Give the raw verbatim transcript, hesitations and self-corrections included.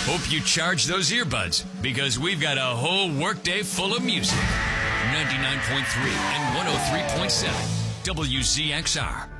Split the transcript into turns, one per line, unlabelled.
Hope you charge those earbuds because we've got a whole workday full of music. ninety-nine point three and one oh three point seven W Z X R.